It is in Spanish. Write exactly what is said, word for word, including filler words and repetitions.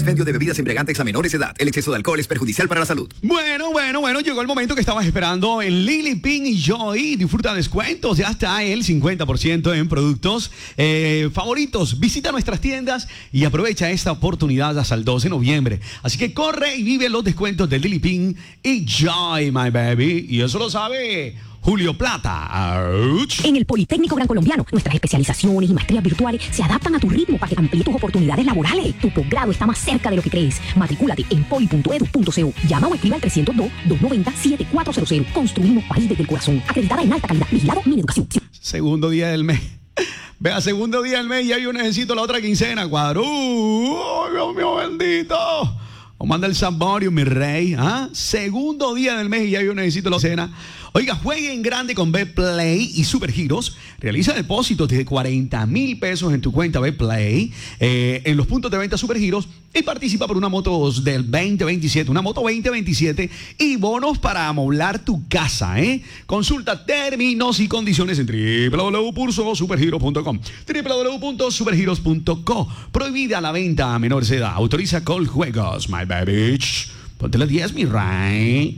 expendio de bebidas embriagantes a menores de edad. El exceso de alcohol es perjudicial para la salud. Bueno, bueno, bueno, llegó el momento que estabas esperando en Lily Pink y Joy. Disfruta descuentos, ya está el cincuenta por ciento en productos eh, favoritos. Visita nuestras tiendas y aprovecha esta oportunidad hasta el doce de noviembre. Así que corre y vive los descuentos de Lily Pink y Joy, my baby. Y eso lo sabe Julio Plata. Ouch. En el Politécnico Gran Colombiano, nuestras especializaciones y maestrías virtuales se adaptan a tu ritmo para que amplíe tus oportunidades laborales. Tu posgrado está más cerca de lo que crees. Matricúlate en poli punto edu punto co. Llama o escriba al trescientos dos, doscientos noventa, setenta y cuatro cero cero. Construimos país desde el corazón. Acreditada en alta calidad. Vigilado Mineducación. Segundo día del mes. Vea, segundo día del mes, ya yo necesito la otra quincena, cuadro. ¡Oh, Dios mío bendito! O manda el Saborio, mi rey. ¿Ah? Segundo día del mes y ya yo necesito la cena. Oiga, juegue en grande con Betplay y Supergiros. Realiza depósitos de cuarenta mil pesos en tu cuenta Betplay eh, en los puntos de venta Supergiros y participa por una moto del veinte veintisiete, una moto veinte veintisiete y bonos para amoblar tu casa. ¿eh? Consulta términos y condiciones en doble u doble u doble u punto supergiros punto com, doble u doble u doble u punto supergiros punto co. Prohibida la venta a menores de edad. Autoriza Coljuegos, my baby. Ponte las diez, mi rey.